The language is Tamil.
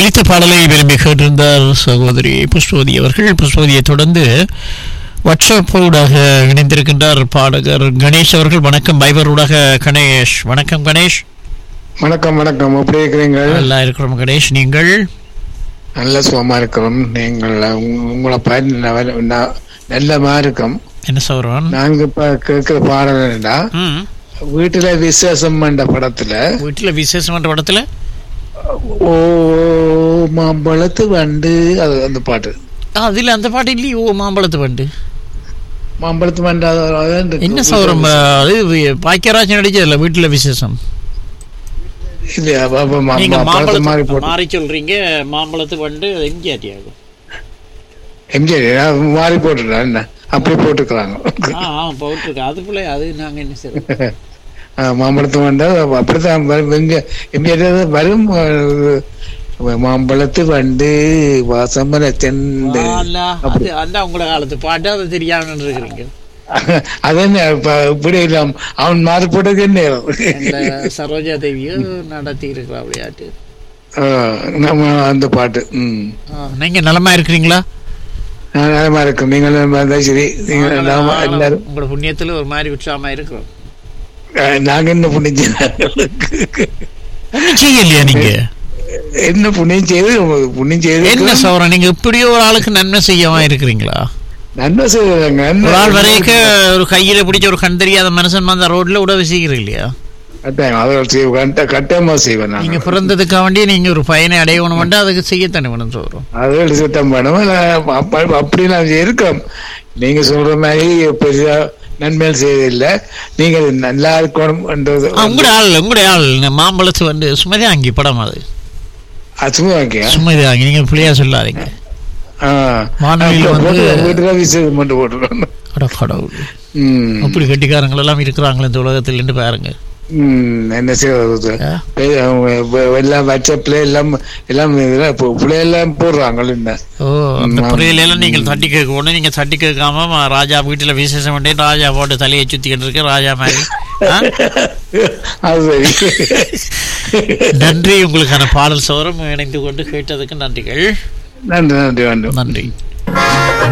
ஒலித்த பாடலை விரும்பி கேட்டிருந்தார் சகோதரி புஷ்பவதி அவர்கள். புஷ்பவதியை தொடர்ந்து வாட்ஸ்அப்போடாக இணைந்திருக்கின்றார் பாடகர் கணேஷ் அவர்கள். வணக்கம். பைபரோடாக கணேஷ். வணக்கம் கணேஷ். வணக்கம் வணக்கம். எப்படி இருக்கிறீங்க? நல்லா இருக்கிறோம் கணேஷ். நீங்கள்? நல்ல சுகமா இருக்கிறோம். நீங்கள் உங்களை பார்த்து நல்லமா இருக்கும். என்ன சொல்றோம்? நாங்க இப்ப கேட்கிற பாடல்டா வீட்டுல விசேஷம் என்ற படத்துல ஓ மாம்பழத்து வண்டு அது அந்த பாட்டு. அதுல அந்த பாட்டு இல்லையே. ஓ மாம்பழத்து வண்டு வண்டு என்ன சௌரம்? அது பாக்கியராஜன் நடிச்சதுல வீட்டுல விசேஷம். மாறி சொல்றீங்க. மாம்பழத்து வண்டு எம்ஜிஆர் மாறி போட்டுட்டா என்ன அப்படி போட்டுக்கிறாங்க. போட்டுருக்கா அதுக்குள்ள அது நாங்க என்ன செய்யறோம்? மாம்பழத்து வண்டு அப்படித்தான் வரும். மாம்பழத்து வண்டு வாசமர செண்டு அந்த உங்களோட காலத்து பாட்டு அது தெரியாம இருக்கிறீங்க. அதென்ன இப்படி இல்லாம அவன் மாறி போட்டது என்ன சரோஜா தேவியும் நடத்தி இருக்கிறா விளையாட்டு நம்ம அந்த பாட்டு. நீங்க நலமா இருக்கிறீங்களா? நலமா இருக்கும். நீங்க சரி. நீங்க எல்லாரும் உங்களோட புண்ணியத்துல ஒரு மாதிரி உற்சாகமா இருக்கிறோம். நாங்க என்ன புண்ணியம் செய்யலையா? நீங்க என்ன புண்ணியம் செய்து என்ன சௌரம்? நீங்க இப்படியோ ஒரு ஆளுக்கு நன்மை செய்யவா இருக்கிறீங்களா? நன்மை செய்வாங்க. ஒரு ஆள் வரைக்க ஒரு கையில பிடிச்ச ஒரு கண் தெரியாத மனுஷன் அந்த ரோட்ல உதவி செய்கிறீங்க இல்லையா? கட்டாயமா செய்வேன். நீங்க பிறந்ததுக்காக வேண்டிய நீங்க ஒரு பயனை அடையணும், அதுக்கு செய்யத்தானே வேணும் சொல்றோம். அது சுத்தம் பண்ணுவோம். அப்படி நான் இருக்கோம். நீங்க சொல்ற மாதிரி பெரிய நன்மைகள் செய்யதில்லை. நீங்க நல்லா இருக்கணும். உங்களுடைய ஆள் மாம்பழத்து வந்து சுமதியாங்கி படம். அது சுமதியாங்கி நீங்க பிள்ளையா சொல்லாதீங்க. அப்படி கட்டிக்காரங்கள் எல்லாம் இருக்கிறாங்களே இந்த உலகத்தில் என்று பாருங்க. என்ன செய்வது? எல்லாம் வாட்ஸ்அப்ல எல்லாம் பிள்ளையெல்லாம் போடுறாங்க. புரியலாம். நீங்கள் தட்டி கேட்கணும். நீங்க தட்டி கேட்காம ராஜா வீட்டுல விசேஷம் பண்ணி ராஜா போட்டு தலையை சுத்திக்கிட்டு இருக்கு ராஜா மாதிரி. நன்றி. உங்களுக்கான பாடல் சௌரம் இணைந்து கொண்டு கேட்டதுக்கு நன்றிகள். நன்றி நன்றி நன்றி.